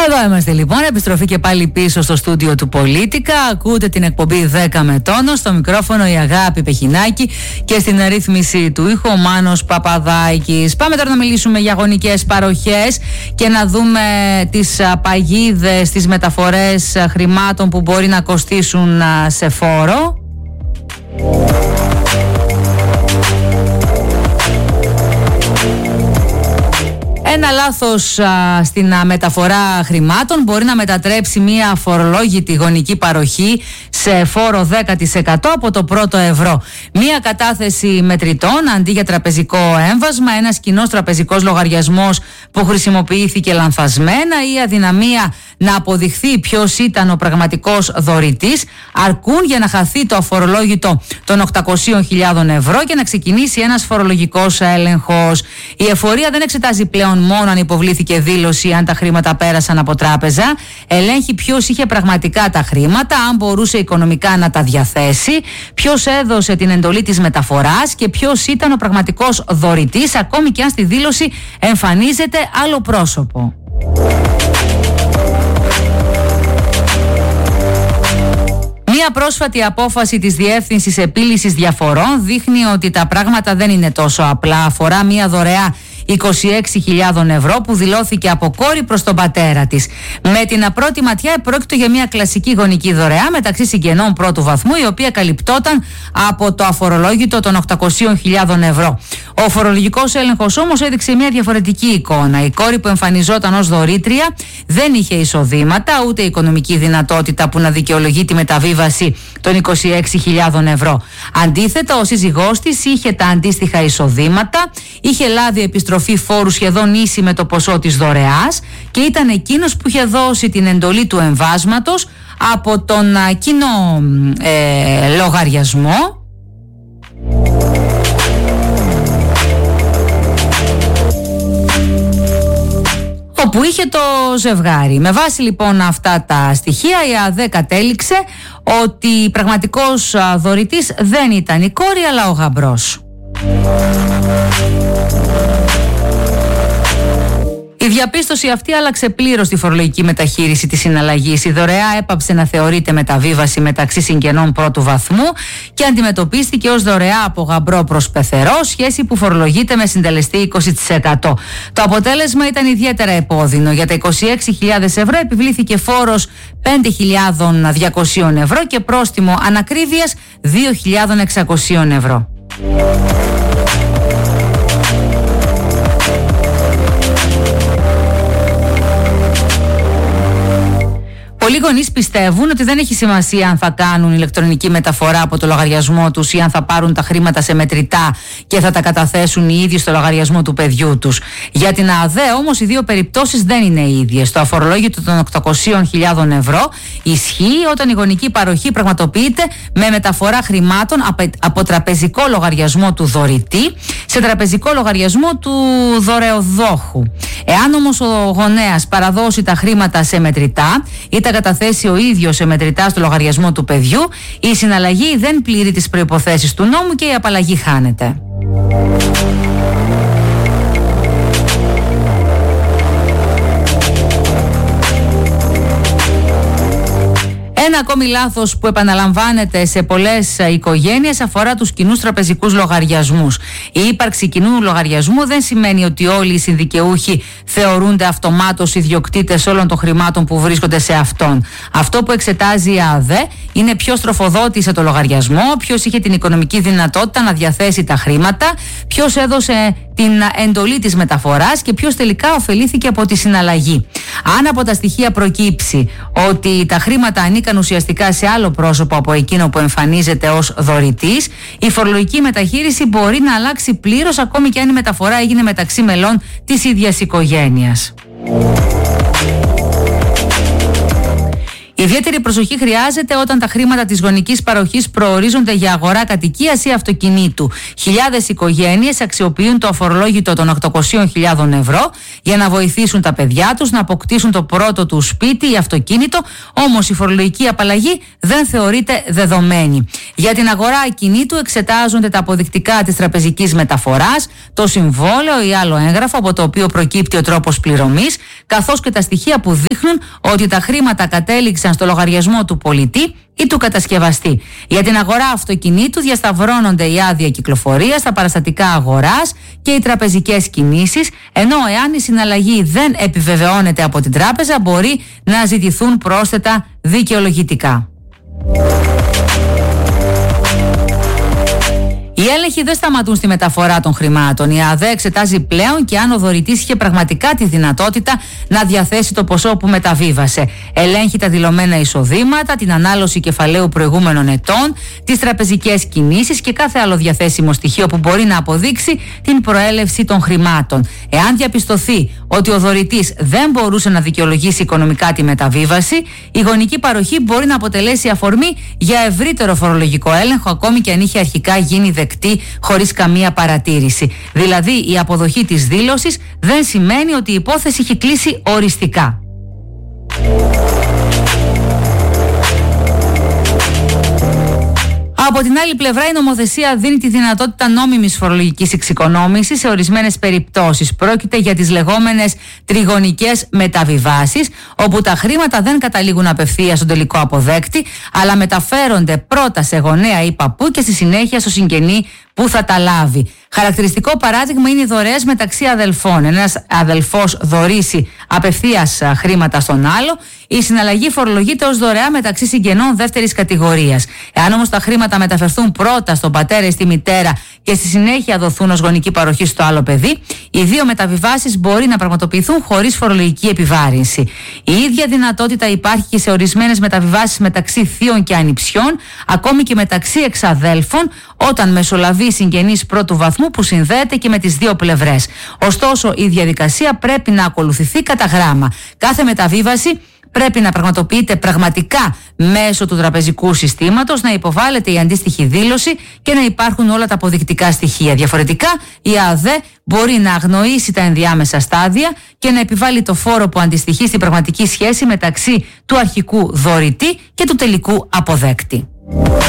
Εδώ είμαστε λοιπόν, επιστροφή και πάλι πίσω στο στούντιο του Πολίτικα. Ακούτε την εκπομπή 10 με τόνο. Στο μικρόφωνο η Αγάπη Πεχινάκη και στην ρύθμιση του ήχου ο Μάνος Παπαδάκης. Πάμε τώρα να μιλήσουμε για γονικές παροχές και να δούμε τις παγίδες, τις μεταφορές χρημάτων που μπορεί να κοστίσουν σε φόρο. Ένα λάθος στην μεταφορά χρημάτων μπορεί να μετατρέψει μια φορολόγητη γονική παροχή σε φόρο 10% από το πρώτο ευρώ. Μια κατάθεση μετρητών αντί για τραπεζικό έμβασμα, ένας κοινός τραπεζικός λογαριασμός που χρησιμοποιήθηκε λανθασμένα ή αδυναμία να αποδειχθεί ποιος ήταν ο πραγματικός δωρητής αρκούν για να χαθεί το αφορολόγητο των 800.000 ευρώ και να ξεκινήσει ένας φορολογικός έλεγχος. Η εφορία δεν εξετάζει πλέον μόνο αν υποβλήθηκε δήλωση, αν τα χρήματα πέρασαν από τράπεζα. Ελέγχει ποιος είχε πραγματικά τα χρήματα, αν μπορούσε οικονομικά να τα διαθέσει, ποιος έδωσε την εντολή της μεταφοράς και ποιος ήταν ο πραγματικός δωρητής, ακόμη και αν στη δήλωση εμφανίζεται άλλο πρόσωπο. Μία πρόσφατη απόφαση της Διεύθυνσης Επίλυσης Διαφορών δείχνει ότι τα πράγματα δεν είναι τόσο απλά. Αφορά μία δωρεά 26.000 ευρώ που δηλώθηκε από κόρη προς τον πατέρα της. Με την πρώτη ματιά πρόκειται για μια κλασική γονική δωρεά μεταξύ συγγενών πρώτου βαθμού, η οποία καλυπτόταν από το αφορολόγητο των 800.000 ευρώ. Ο φορολογικός έλεγχος όμως έδειξε μια διαφορετική εικόνα. Η κόρη που εμφανιζόταν ως δωρήτρια δεν είχε εισοδήματα ούτε οικονομική δυνατότητα που να δικαιολογεί τη μεταβίβαση των 26.000 ευρώ. Αντίθετα, ο σύζυγός της είχε τα αντίστοιχα εισοδήματα, είχε λάβει επιστροφή φόρου σχεδόν ίση με το ποσό της δωρεάς και ήταν εκείνος που είχε δώσει την εντολή του εμβάσματος από τον κοινό λογαριασμό. Όπου είχε το ζευγάρι. Με βάση λοιπόν αυτά τα στοιχεία η ΑΔΕ κατέληξε ότι πραγματικός δωρητής δεν ήταν η κόρη αλλά ο γαμπρός. Η διαπίστωση αυτή άλλαξε πλήρως τη φορολογική μεταχείριση της συναλλαγής. Η δωρεά έπαψε να θεωρείται μεταβίβαση μεταξύ συγγενών πρώτου βαθμού και αντιμετωπίστηκε ως δωρεά από γαμπρό προς πεθερό, σχέση που φορολογείται με συντελεστή 20%. Το αποτέλεσμα ήταν ιδιαίτερα επώδυνο. Για τα 26.000 ευρώ επιβλήθηκε φόρος 5.200 ευρώ και πρόστιμο ανακρίβειας 2.600 ευρώ. Πολλοί γονείς πιστεύουν ότι δεν έχει σημασία αν θα κάνουν ηλεκτρονική μεταφορά από το λογαριασμό τους ή αν θα πάρουν τα χρήματα σε μετρητά και θα τα καταθέσουν οι ίδιοι στο λογαριασμό του παιδιού τους. Για την ΑΔΕ όμως οι δύο περιπτώσεις δεν είναι οι ίδιες. Το αφορολόγητο των 800.000 ευρώ ισχύει όταν η γονική παροχή πραγματοποιείται με μεταφορά χρημάτων από τραπεζικό λογαριασμό του δωρητή σε τραπεζικό λογαριασμό του δωρεοδόχου. Εάν όμως ο γονέας παραδώσει τα χρήματα σε μετρητά ή τα καταθέσει ο ίδιος σε μετρητά στο λογαριασμό του παιδιού, η συναλλαγή δεν πληρεί τις προϋποθέσεις του νόμου και η απαλλαγή χάνεται. Ένα ακόμη λάθος που επαναλαμβάνεται σε πολλές οικογένειες αφορά τους κοινούς τραπεζικούς λογαριασμούς. Η ύπαρξη κοινού λογαριασμού δεν σημαίνει ότι όλοι οι συνδικαιούχοι θεωρούνται αυτομάτως ιδιοκτήτες όλων των χρημάτων που βρίσκονται σε αυτόν. Αυτό που εξετάζει η ΑΔΕ είναι ποιος τροφοδότησε το λογαριασμό, ποιος είχε την οικονομική δυνατότητα να διαθέσει τα χρήματα, ποιος έδωσε την εντολή της μεταφοράς και ποιος τελικά ωφελήθηκε από τη συναλλαγή. Αν από τα στοιχεία προκύψει ότι τα χρήματα ανήκαν ουσιαστικά σε άλλο πρόσωπο από εκείνο που εμφανίζεται ως δωρητής, η φορολογική μεταχείριση μπορεί να αλλάξει πλήρως ακόμη και αν η μεταφορά έγινε μεταξύ μελών της ίδιας οικογένειας. Ιδιαίτερη προσοχή χρειάζεται όταν τα χρήματα της γονικής παροχής προορίζονται για αγορά κατοικίας ή αυτοκινήτου. Χιλιάδες οικογένειες αξιοποιούν το αφορολόγητο των 800.000 ευρώ για να βοηθήσουν τα παιδιά τους να αποκτήσουν το πρώτο του σπίτι ή αυτοκίνητο, όμως η φορολογική απαλλαγή δεν θεωρείται δεδομένη. Για την αγορά ακινήτου εξετάζονται τα αποδεικτικά της τραπεζικής μεταφοράς, το συμβόλαιο ή άλλο έγγραφο από το οποίο προκύπτει ο τρόπος πληρωμής, καθώς και τα στοιχεία που δείχνουν ότι τα χρήματα κατέληξαν στο λογαριασμό του πολιτή ή του κατασκευαστή. Για την αγορά αυτοκινήτου διασταυρώνονται η άδεια κυκλοφορίας, τα παραστατικά αγοράς και οι τραπεζικές κινήσεις, ενώ εάν η συναλλαγή δεν επιβεβαιώνεται από την τράπεζα μπορεί να ζητηθούν πρόσθετα δικαιολογητικά. Οι έλεγχοι δεν σταματούν στη μεταφορά των χρημάτων. Η ΑΔΕ εξετάζει πλέον και αν ο δωρητής είχε πραγματικά τη δυνατότητα να διαθέσει το ποσό που μεταβίβασε. Ελέγχει τα δηλωμένα εισοδήματα, την ανάλωση κεφαλαίου προηγούμενων ετών, τις τραπεζικές κινήσεις και κάθε άλλο διαθέσιμο στοιχείο που μπορεί να αποδείξει την προέλευση των χρημάτων. Εάν διαπιστωθεί ότι ο δωρητής δεν μπορούσε να δικαιολογήσει οικονομικά τη μεταβίβαση, η γονική παροχή μπορεί να αποτελέσει αφορμή για ευρύτερο φορολογικό έλεγχο, ακόμη και αν είχε αρχικά γίνει δεκτή χωρίς καμία παρατήρηση. Δηλαδή, η αποδοχή της δήλωσης δεν σημαίνει ότι η υπόθεση έχει κλείσει οριστικά. Από την άλλη πλευρά, η νομοθεσία δίνει τη δυνατότητα νόμιμης φορολογικής εξοικονόμησης σε ορισμένες περιπτώσεις. Πρόκειται για τις λεγόμενες τριγωνικές μεταβιβάσεις, όπου τα χρήματα δεν καταλήγουν απευθείας στον τελικό αποδέκτη, αλλά μεταφέρονται πρώτα σε γονέα ή παππού και στη συνέχεια στο συγγενή που θα τα λάβει. Χαρακτηριστικό παράδειγμα είναι οι δωρεές μεταξύ αδελφών. Ένας αδελφός δωρήσει απευθείας χρήματα στον άλλο, η συναλλαγή φορολογείται ως δωρεά μεταξύ συγγενών δεύτερης κατηγορίας. Εάν όμως τα χρήματα μεταφερθούν πρώτα στον πατέρα ή στη μητέρα και στη συνέχεια δοθούν ως γονική παροχή στο άλλο παιδί, οι δύο μεταβιβάσεις μπορεί να πραγματοποιηθούν χωρίς φορολογική επιβάρυνση. Η ίδια δυνατότητα υπάρχει και σε ορισμένες μεταβιβάσεις μεταξύ θείων και ανιψιών, ακόμη και μεταξύ εξαδέλφων, όταν μεσολαβεί συγγενής πρώτου βαθμού που συνδέεται και με τις δύο πλευρές. Ωστόσο, η διαδικασία πρέπει να ακολουθηθεί κατά γράμμα. Κάθε μεταβίβαση πρέπει να πραγματοποιείται πραγματικά μέσω του τραπεζικού συστήματος, να υποβάλλεται η αντίστοιχη δήλωση και να υπάρχουν όλα τα αποδεικτικά στοιχεία. Διαφορετικά, η ΑΔΕ μπορεί να αγνοήσει τα ενδιάμεσα στάδια και να επιβάλλει το φόρο που αντιστοιχεί στην πραγματική σχέση μεταξύ του αρχικού δωρητή και του τελικού αποδέκτη.